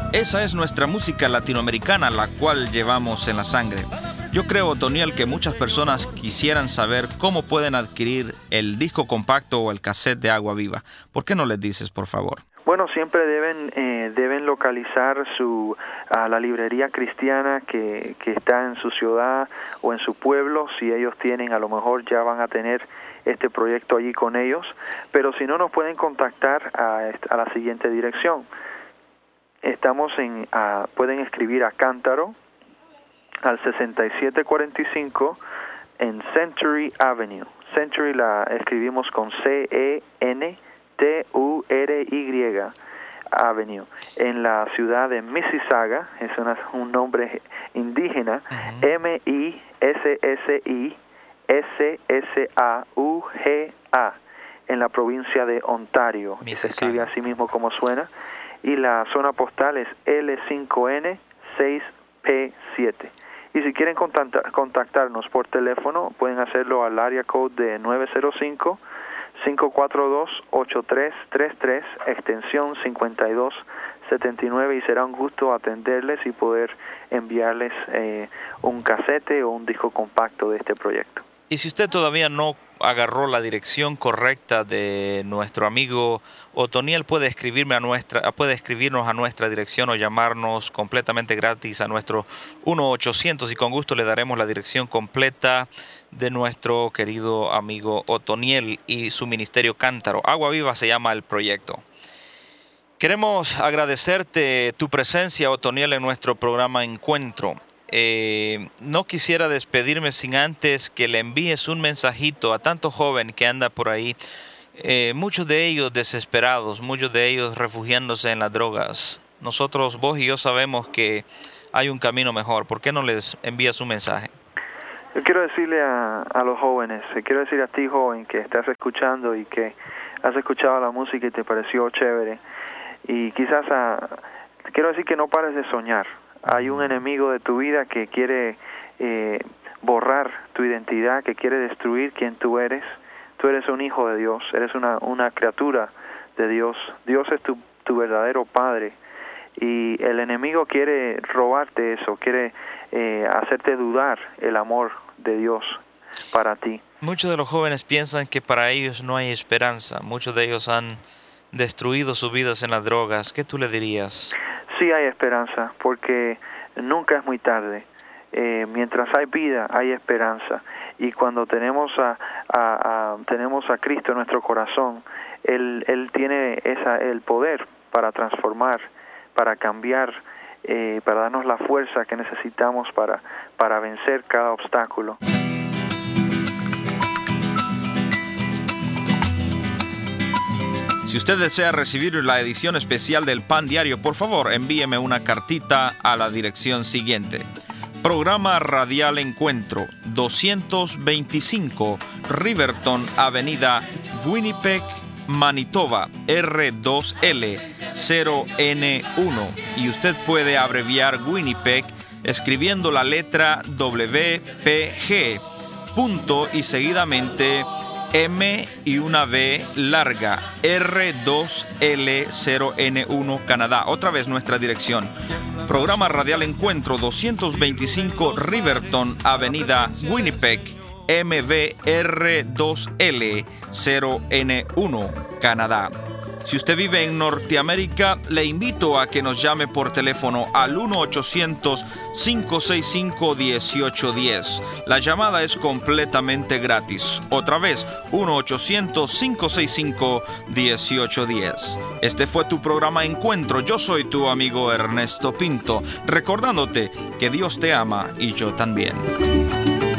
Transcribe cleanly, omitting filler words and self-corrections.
Esa es nuestra música latinoamericana, la cual llevamos en la sangre. Yo creo, Otoniel, que muchas personas quisieran saber cómo pueden adquirir el disco compacto o el cassette de Agua Viva. ¿Por qué no les dices, por favor? Bueno, siempre deben localizar la librería cristiana que está en su ciudad o en su pueblo. Si ellos tienen, a lo mejor ya van a tener este proyecto allí con ellos. Pero si no, nos pueden contactar a la siguiente dirección. Pueden escribir a Cántaro al 6745 en Century Avenue. Century la escribimos con CENTURY Avenue, en la ciudad de Mississauga. Es un nombre indígena. Mississauga, en la provincia de Ontario. Se escribe así mismo como suena. Y la zona postal es L5N6P7. Y si quieren contactarnos por teléfono, pueden hacerlo al área code de 905-542-8333, extensión 5279, y será un gusto atenderles y poder enviarles un casete o un disco compacto de este proyecto. Y si usted todavía no agarró la dirección correcta de nuestro amigo Otoniel, puede escribirnos a nuestra dirección o llamarnos completamente gratis a nuestro 1-800 y con gusto le daremos la dirección completa de nuestro querido amigo Otoniel y su ministerio Cántaro. Agua Viva se llama el proyecto. Queremos agradecerte tu presencia, Otoniel, en nuestro programa Encuentro. No quisiera despedirme sin antes que le envíes un mensajito a tanto joven que anda por ahí, muchos de ellos desesperados, muchos de ellos refugiándose en las drogas. Nosotros, vos y yo, sabemos que hay un camino mejor. ¿Por qué no les envías un mensaje? Yo quiero decirle a los jóvenes, quiero decir a ti, joven, que estás escuchando y que has escuchado la música y te pareció chévere, y quizás quiero decir que no pares de soñar. Hay un enemigo de tu vida que quiere borrar tu identidad, que quiere destruir quién tú eres. Tú eres un hijo de Dios, eres una criatura de Dios. Dios es tu verdadero Padre. Y el enemigo quiere robarte eso, quiere hacerte dudar el amor de Dios para ti. Muchos de los jóvenes piensan que para ellos no hay esperanza. Muchos de ellos han destruido sus vidas en las drogas. ¿Qué tú le dirías? Sí hay esperanza, porque nunca es muy tarde. Mientras hay vida, hay esperanza. Y cuando tenemos a Cristo en nuestro corazón, Él tiene el poder para transformar, para cambiar, para darnos la fuerza que necesitamos para vencer cada obstáculo. Si usted desea recibir la edición especial del Pan Diario, por favor, envíeme una cartita a la dirección siguiente. Programa Radial Encuentro, 225 Riverton Avenida, Winnipeg, Manitoba, R2L 0N1. Y usted puede abreviar Winnipeg escribiendo la letra WPG, punto y seguidamente M y una V larga, R2L0N1, Canadá. Otra vez nuestra dirección. Programa Radial Encuentro, 225 Riverton Avenida, Winnipeg, MVR2L0N1, Canadá. Si usted vive en Norteamérica, le invito a que nos llame por teléfono al 1-800-565-1810. La llamada es completamente gratis. Otra vez, 1-800-565-1810. Este fue tu programa Encuentro. Yo soy tu amigo Ernesto Pinto, recordándote que Dios te ama y yo también.